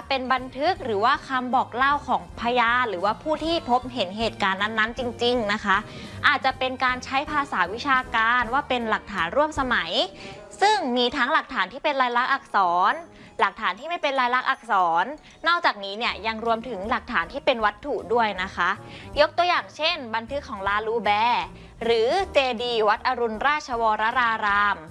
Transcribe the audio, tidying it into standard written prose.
เป็นบันทึกหรือว่าคำบอกเล่าของพยานหรือว่าผู้ที่พบเห็นเหตุการณ์นั้นๆจริงๆนะคะอาจจะเป็นการใช้ภาษาวิชาการว่าเป็นหลักฐานร่วมสมัยซึ่งมีทั้งหลักฐานที่เป็นลายลักษณ์อักษรหลักฐานที่ไม่เป็นลายลักษณ์อักษรนอกจากนี้เนี่ยยังรวมถึงหลักฐานที่เป็นวัตถุด้วยนะคะยกตัวอย่างเช่นบันทึกของลาลูแบร์หรือเจดีย์วัดอรุณราชวราราราม